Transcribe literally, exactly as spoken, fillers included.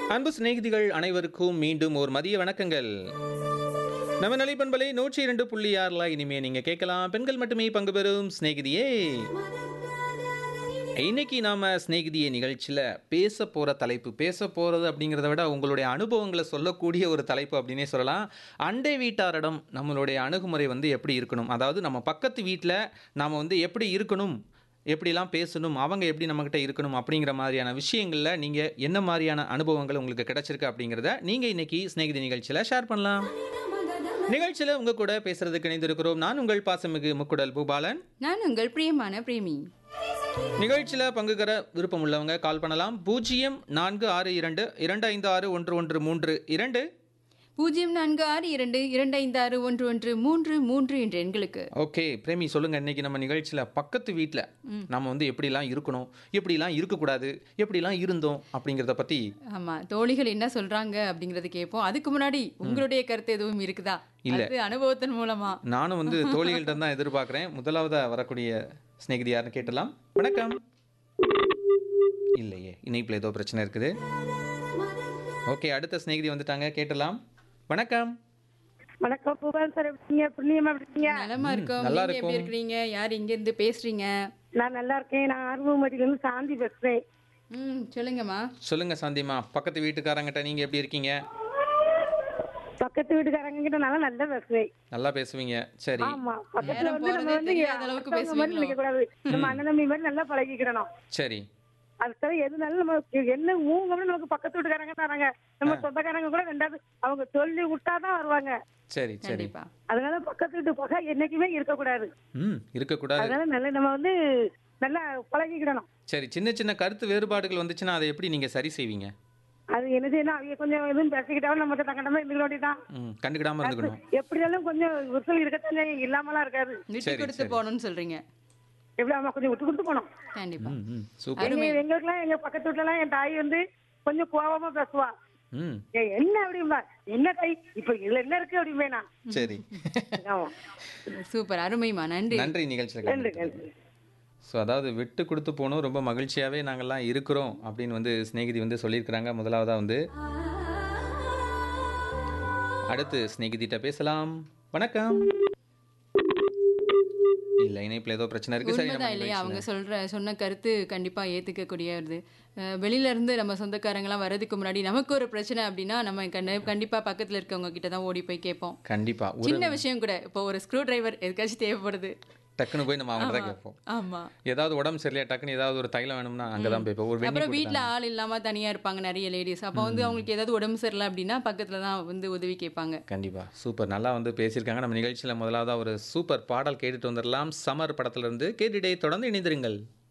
அன்பு சிநேகிதிகள் அனைவருக்கும் மீண்டும் ஒரு மதிய வணக்கங்கள். நம்ம நலிபண்பலை நூற்றி இரண்டு புள்ளி ஆறுல இனிமே நீங்க கேட்கலாம் பெண்கள் மட்டுமே பங்கு பெறும் சிநேகிதியே. இன்னைக்கு நாம சிநேகிதியே நிகழ்ச்சியில பேச போற தலைப்பு, பேச போறது அப்படிங்கிறத விட உங்களுடைய அனுபவங்களை சொல்லக்கூடிய ஒரு தலைப்பு அப்படின்னே சொல்லலாம். அண்டை வீட்டாரிடம் நம்மளுடைய அணுகுமுறை வந்து எப்படி இருக்கணும், அதாவது நம்ம பக்கத்து வீட்டில் நாம வந்து எப்படி இருக்கணும், எப்படிலாம் பேசணும், அவங்க எப்படி நம்மக்கிட்ட இருக்கணும் அப்படிங்கிற மாதிரியான விஷயங்களில் நீங்கள் என்ன மாதிரியான அனுபவங்கள் உங்களுக்கு கிடைச்சிருக்கு அப்படிங்கிறத நீங்கள் இன்னைக்கு சிநேகிதி நிகழ்ச்சியில் ஷேர் பண்ணலாம். நிகழ்ச்சியில் உங்கள் கூட பேசுறதுக்கு இணைந்திருக்கிறோம். நான் உங்கள் பாசமிகு முக்குடல் பூபாலன். நான் உங்கள் பிரியமான பிரேமி. நிகழ்ச்சியில் பங்குகிற விருப்பம் உள்ளவங்க கால் பண்ணலாம். பூஜ்ஜியம் நான்கு ஆறு இரண்டு இரண்டு ஐந்து ஆறு ஒன்று ஒன்று மூன்று இரண்டு பூஜ்ஜியம் நான்கு ஆறு இரண்டு இரண்டு ஐந்து ஆறு ஒன்று ஒன்று மூன்று மூன்று என்ற எண்களுக்கு. ஓகே பிரேமி, சொல்லுங்க. இன்னைக்கு நம்ம நிகழ்ச்சியில் பக்கத்து வீட்டில் நம்ம வந்து எப்படிலாம் இருக்கணும், எப்படிலாம் இருக்கக்கூடாது, எப்படிலாம் இருந்தோம் அப்படிங்கிறத பற்றி. ஆமாம், தோழிகள் என்ன சொல்றாங்க அப்படிங்கறது கேட்போம். அதுக்கு முன்னாடி உங்களுடைய கருத்து எதுவும் இருக்குதா? இல்லை, அது அனுபவத்தின் மூலமா நானும் வந்து தோழிகள்கிட்ட தான் எதிர்பார்க்குறேன். முதலாவதாக வரக்கூடிய ஸ்நேகிதி யாருன்னு கேட்டலாம். வணக்கம். இல்லையே, இணைப்பில் ஏதோ பிரச்சனை இருக்குது. ஓகே, அடுத்த ஸ்நேகிதி வந்துட்டாங்க, கேட்டலாம். வணக்கம். வணக்கம் பூபால் சார், எப்படிங்க? புண்ணியமா இருக்கீங்க? நலமா இருக்கோம். நல்லா நீங்க எப்படி இருக்கும். இருக்கிறீங்க? யார் இங்க இருந்து பேசுறீங்க? நான் நல்லா இருக்கேன். நான் ஆர்வமடியில இருந்து சாந்தி பேசுறேன். ம், சொல்லுங்கம்மா. சொல்லுங்க சாந்திமா, பக்கத்து வீட்டுக்காரங்கிட்ட நீங்க எப்படி இருக்கீங்க? பக்கத்து வீட்டுக்காரங்க கிட்ட நல்லா நல்லா பேசுவேன். நல்லா பேசுவீங்க. சரி. ஆமா, பக்கத்துல நேரம் வந்து நம்ம போறதே வந்து தெரியாத அளவுக்கு அடுத்தவங்க மாதிரி பேசுவீங்களோ? நினைக்க கூடாது. நம்ம அண்ணன் தம்பி மாதிரி நல்லா பழகிக்கிறணும். சரி. அதுக்காக எதுனாலும் நம்ம என்ன ஊங்கம்னு நமக்கு பக்கத்து வீட்டுக்காரங்க தராங்க. நம்ம சொந்தக்காரங்க கூட ரெண்டாவது அவங்க சொல்லி விட்டாதான் வருவாங்க. சரி சரி. கண்டிப்பா. அதனால பக்கத்து வீட்டு பகை என்னைக்குமே இருக்கக்கூடாது. ம், இருக்கக்கூடாது. அதனால நல்ல நம்ம வந்து நல்லா பழகிக்கிடணும். சரி, சின்ன சின்ன கருத்து வேறுபாடுகள் வந்துச்சுன்னா அதை எப்படி நீங்க சரி செய்வீங்க? அது என்ன செய்யணும், அவங்க கொஞ்சம் எதுவும் பேசிக்கிட்டாலும் நம்ம தங்கடமா இருந்துக்க வேண்டியதான். ம், கண்டுக்கிடாம இருந்துக்கணும். எப்படினாலும் கொஞ்சம் விரிசல் இருக்கத்தானே, இல்லாமலாம் இருக்காது. விட்டு சரி, கொடுத்து சரி. போகணும்னு சொல்றீங்க. எப்படி ஆமா, கொஞ்சம் விட்டு கொடுத்து போனோம். கண்டிப்பா. ம், ம், சூப்பர். எங்க எங்களுக்குலாம் எங்க பக்கத்து வீட்டுல எல்லாம் என் தாய் வந்து கொஞ்சம் கோவமா பேசுவா. ம், ஏய், என்ன அப்படிம்பா, என்ன தாய் இப்ப இதுல என்ன இருக்கு அப்படிம்பே நான். சரி. ஆமா, சூப்பர், அருமைமா. நன்றி. நன்றி நிகழ்ச்சியில் நன்றி கலந்துக்கிட்டதுக்கு. நன்றி. ஸோ அதாவது விட்டு கொடுத்து போகணும், ரொம்ப மகிழ்ச்சியாகவே நாங்கள்லாம் இருக்கிறோம் அப்படின்னு வந்து சிநேகிதி வந்து சொல்லியிருக்கிறாங்க. முதலாவதாக வந்து அடுத்து சிநேகிதிட்ட பேசலாம். வணக்கம். இல்லை, இணைப்பில் ஏதோ பிரச்சனை இருக்குது. சரி, நம்ம உண்மைதான் இல்லையா? அவங்க சொல்ற சொன்ன கருத்து கண்டிப்பா ஏத்துக்கக்கூடியது. அஹ் வெளியில இருந்து நம்ம சொந்தக்காரங்களாம் வர்றதுக்கு முன்னாடி நமக்கு ஒரு பிரச்சனை அப்படின்னா நம்ம கண்டி- கண்டிப்பா பக்கத்துல இருக்கவங்க கிட்ட தான் ஓடி போய் கேட்போம். கண்டிப்பா ஒரு சின்ன விஷயம் கூட, இப்போ ஒரு ஸ்க்ரூ டிரைவர் எதுக்காச்சும் தேவைப்படுது, டக்குன்னு போய் நம்ம அவங்க தான் கேட்போம். ஆமா. ஏதாவது உடம்பு சரியில்லையா, டக்குன்னு ஏதாவது ஒரு தைலம் வேணும்னா அங்கே தான் போய்ப்போம். ஒரு வெண்ணி அப்புறம் வீட்ல கொடுத்தாங்க. ஆள் இல்லாம தனியா இருப்பாங்க நிறைய லேடிஸ். அப்போ வந்து அவங்களுக்கு ஏதாவது உடம்பு சரியில்லை அப்படின்னா பக்கத்துல தான் வந்து உதவி கேட்பாங்க. கண்டிப்பா சூப்பர், நல்லா வந்து பேசியிருக்காங்க. நம்ம நிகழ்ச்சியில் முதலாவதாக ஒரு சூப்பர் பாடல் கேட்டுட்டு வந்துடலாம். சமர் படத்துல இருந்து. கேட்டுட்டே தொடர்ந்து இணைந்திருங்கள்.